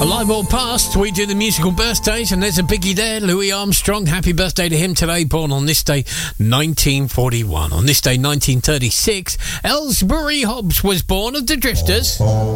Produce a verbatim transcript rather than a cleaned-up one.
Alive or Past, we do the musical birthdays, and there's a biggie there, Louis Armstrong. Happy birthday to him today, born on this day, nineteen forty-one. On this day, nineteen thirty-six, Ellsbury Hobbs was born of the Drifters.